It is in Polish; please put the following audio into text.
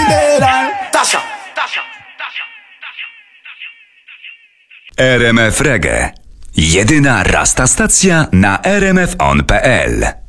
Tasza. RMF Reggae. Jedyna rasta stacja na rmfon.pl.